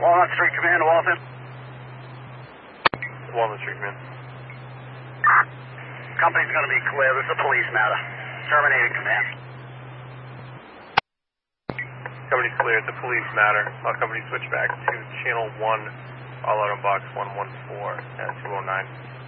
Walnut Street Command, Walton. Walnut Street Command. Company's going to be clear. This is a police matter. Terminated command. Company's clear. It's a police matter. All company switch back to channel 1, all out on box 114 at 209.